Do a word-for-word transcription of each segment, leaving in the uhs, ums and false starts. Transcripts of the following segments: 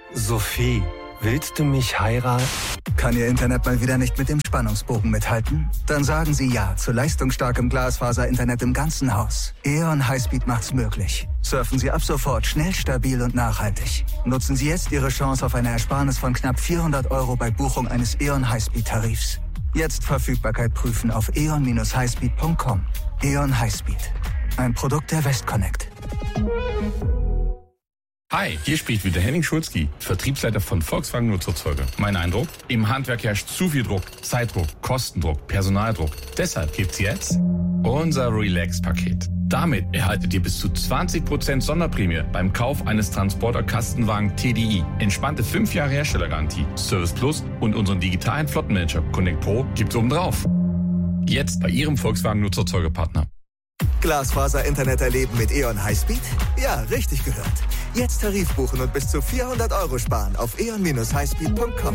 Sophie, willst du mich heiraten? Kann Ihr Internet mal wieder nicht mit dem Spannungsbogen mithalten? Dann sagen Sie ja zu leistungsstarkem Glasfaser-Internet im ganzen Haus. E O N Highspeed macht's möglich. Surfen Sie ab sofort schnell, stabil und nachhaltig. Nutzen Sie jetzt Ihre Chance auf eine Ersparnis von knapp vierhundert Euro bei Buchung eines E O N Highspeed-Tarifs. Jetzt Verfügbarkeit prüfen auf e o n dash highspeed punkt com. E O N Highspeed. Ein Produkt der Westconnect. Hi, hier spricht wieder Henning Schulzki, Vertriebsleiter von Volkswagen Nutzfahrzeuge. Mein Eindruck? Im Handwerk herrscht zu viel Druck, Zeitdruck, Kostendruck, Personaldruck. Deshalb gibt's jetzt unser Relax-Paket. Damit erhaltet ihr bis zu zwanzig Prozent Sonderprämie beim Kauf eines Transporter-Kastenwagen T D I. Entspannte fünf Jahre Herstellergarantie, Service Plus und unseren digitalen Flottenmanager Connect Pro gibt's obendrauf. Jetzt bei Ihrem Volkswagen Nutzfahrzeuge-Partner. Glasfaser-Internet erleben mit E O N Highspeed? Ja, richtig gehört. Jetzt Tarif buchen und bis zu vierhundert Euro sparen auf e o n dash highspeed punkt com.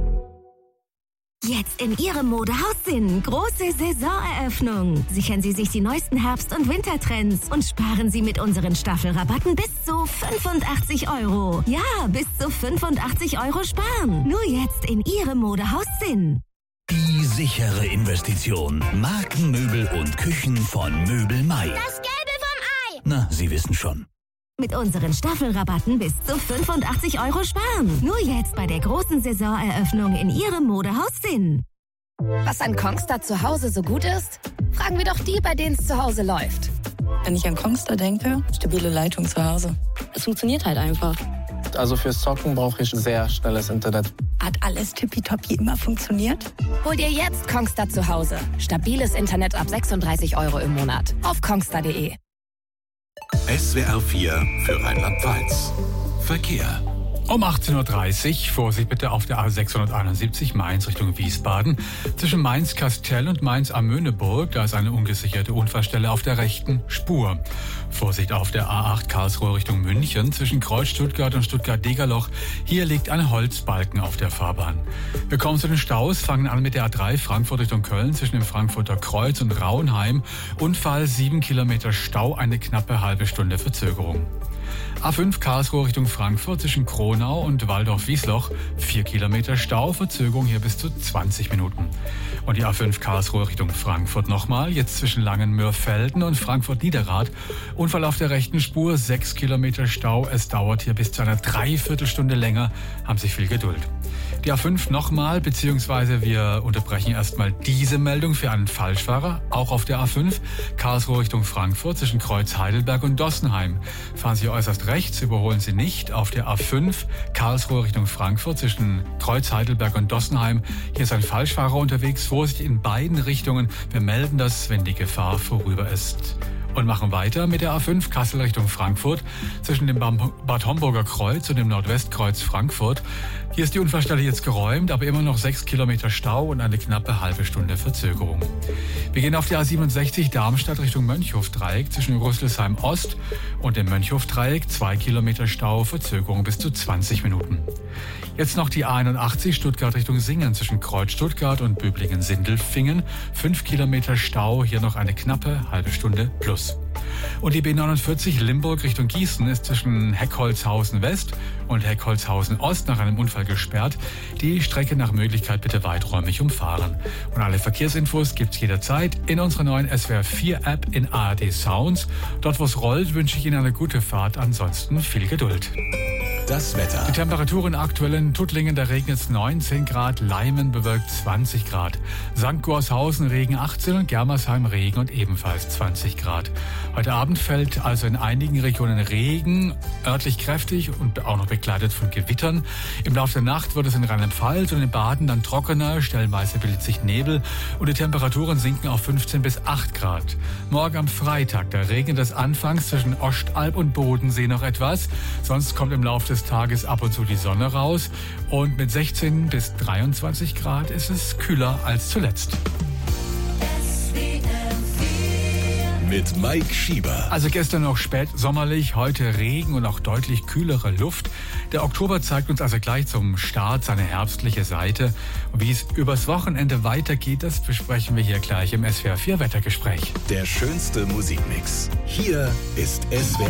Jetzt in Ihrem Modehaus Sinn. Große Saisoneröffnung. Sichern Sie sich die neuesten Herbst- und Wintertrends und sparen Sie mit unseren Staffelrabatten bis zu fünfundachtzig Euro. Ja, bis zu fünfundachtzig Euro sparen. Nur jetzt in Ihrem Modehaus Sinn. Die sichere Investition. Markenmöbel und Küchen von Möbel Mai. Das Gelbe vom Ei. Na, Sie wissen schon. Mit unseren Staffelrabatten bis zu fünfundachtzig Euro sparen. Nur jetzt bei der großen Saisoneröffnung in Ihrem Modehaus Sinn. Was an Kongstar zu Hause so gut ist? Fragen wir doch die, bei denen es zu Hause läuft. Wenn ich an Kongstar denke, stabile Leitung zu Hause. Es funktioniert halt einfach. Also fürs Zocken brauche ich sehr schnelles Internet. Hat alles tippitoppi immer funktioniert? Hol dir jetzt Kongstar zu Hause. Stabiles Internet ab sechsunddreißig Euro im Monat. Auf kongstar punkt de. S W R vier für Rheinland-Pfalz. Verkehr. Um achtzehn Uhr dreißig, Vorsicht bitte auf der A sechshunderteinundsiebzig Mainz Richtung Wiesbaden. Zwischen Mainz-Kastell und Mainz-am-Möhneburg, da ist eine ungesicherte Unfallstelle auf der rechten Spur. Vorsicht auf der A acht Karlsruhe Richtung München, zwischen Kreuz Stuttgart und Stuttgart-Degerloch. Hier liegt ein Holzbalken auf der Fahrbahn. Wir kommen zu den Staus, fangen an mit der A drei Frankfurt Richtung Köln, zwischen dem Frankfurter Kreuz und Rauenheim. Unfall, sieben Kilometer Stau, eine knappe halbe Stunde Verzögerung. A fünf Karlsruhe Richtung Frankfurt zwischen Kronau und Waldorf-Wiesloch. vier Kilometer Stau, Verzögerung hier bis zu zwanzig Minuten. Und die A fünf Karlsruhe Richtung Frankfurt nochmal, jetzt zwischen Langenmörfelden und Frankfurt-Niederrad. Unfall auf der rechten Spur, sechs Kilometer Stau. Es dauert hier bis zu einer Dreiviertelstunde länger. Haben Sie viel Geduld. Die A fünf nochmal, beziehungsweise wir unterbrechen erstmal diese Meldung für einen Falschfahrer. Auch auf der A fünf Karlsruhe Richtung Frankfurt zwischen Kreuz Heidelberg und Dossenheim. Fahren Sie äußerst rechts, überholen Sie nicht. Auf der A fünf Karlsruhe Richtung Frankfurt zwischen Kreuz Heidelberg und Dossenheim. Hier ist ein Falschfahrer unterwegs. Vorsicht in beiden Richtungen. Wir melden das, wenn die Gefahr vorüber ist. Und machen weiter mit der A fünf Kassel Richtung Frankfurt zwischen dem Bad Homburger Kreuz und dem Nordwestkreuz Frankfurt. Hier ist die Unfallstelle jetzt geräumt, aber immer noch sechs Kilometer Stau und eine knappe halbe Stunde Verzögerung. Wir gehen auf die A siebenundsechzig Darmstadt Richtung Mönchhofdreieck zwischen Rüsselsheim Ost und dem Mönchhofdreieck. Zwei Kilometer Stau, Verzögerung bis zu zwanzig Minuten. Jetzt noch die A einundachtzig Stuttgart Richtung Singen zwischen Kreuz Stuttgart und Böblingen-Sindelfingen. Fünf Kilometer Stau, hier noch eine knappe halbe Stunde plus. Und die B neunundvierzig Limburg Richtung Gießen ist zwischen Heckholzhausen West und Heckholzhausen Ost nach einem Unfall gesperrt. Die Strecke nach Möglichkeit bitte weiträumig umfahren. Und alle Verkehrsinfos gibt's jederzeit in unserer neuen S W R vier App in A R D Sounds. Dort, wo es rollt, wünsche ich Ihnen eine gute Fahrt. Ansonsten viel Geduld. Das Wetter. Die Temperaturen aktuell in Tuttlingen, da regnet es neunzehn Grad, Leimen bewölkt zwanzig Grad. Sankt Gorshausen Regen achtzehn und Germersheim Regen und ebenfalls zwanzig Grad. Heute Abend fällt also in einigen Regionen Regen, örtlich kräftig und auch noch begleitet von Gewittern. Im Laufe der Nacht wird es in Rheinland-Pfalz und in Baden dann trockener, stellenweise bildet sich Nebel und die Temperaturen sinken auf fünfzehn bis acht Grad. Morgen am Freitag, da regnet es anfangs zwischen Ostalb und Bodensee noch etwas, sonst kommt im Laufe des Tages ab und zu die Sonne raus und mit sechzehn bis dreiundzwanzig Grad ist es kühler als zuletzt. Mit Mike Schieber. Also gestern noch spät sommerlich, heute Regen und auch deutlich kühlere Luft. Der Oktober zeigt uns also gleich zum Start seine herbstliche Seite. Und wie es übers Wochenende weitergeht, das besprechen wir hier gleich im S W R vier Wettergespräch. Der schönste Musikmix. Hier ist S W R